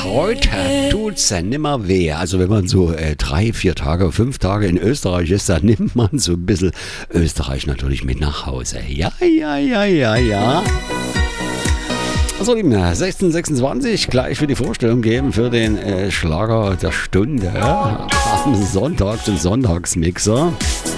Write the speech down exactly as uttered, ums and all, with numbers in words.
heute tut's ja nimmer weh. Also wenn man so äh, drei, vier Tage, fünf Tage in Österreich ist, dann nimmt man so ein bisschen Österreich natürlich mit nach Hause. Ja, ja, ja, ja, ja. Also lieben, sechzehn Uhr sechsundzwanzig, gleich für die Vorstellung geben für den äh, Schlager der Stunde am Sonntag, den Sonntagsmixer.